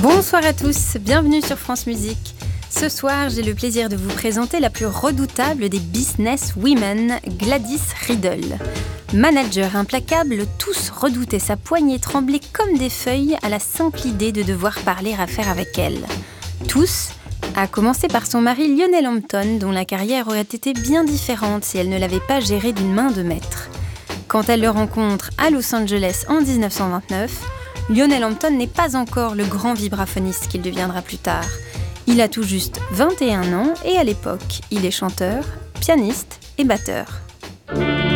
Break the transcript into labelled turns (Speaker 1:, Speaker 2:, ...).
Speaker 1: Bonsoir à tous, bienvenue sur France Musique. Ce soir, j'ai le plaisir de vous présenter la plus redoutable des business women, Gladys Riddle. Manager implacable, tous redoutaient sa poignée trembler comme des feuilles à la simple idée de devoir parler affaires avec elle. Tous, à commencer par son mari Lionel Hampton, dont la carrière aurait été bien différente si elle ne l'avait pas géré d'une main de maître. Quand elle le rencontre à Los Angeles en 1929, Lionel Hampton n'est pas encore le grand vibraphoniste qu'il deviendra plus tard. Il a tout juste 21 ans et à l'époque, il est chanteur, pianiste et batteur.